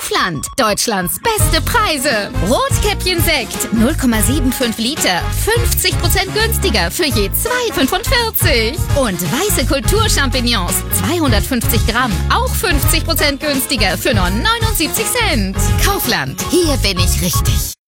Kaufland. Deutschlands beste Preise. Rotkäppchen-Sekt 0,75 Liter. 50% günstiger für je 2,45. Und weiße Kulturchampignons 250 Gramm. Auch 50% günstiger für nur 79 Cent. Kaufland. Hier bin ich richtig.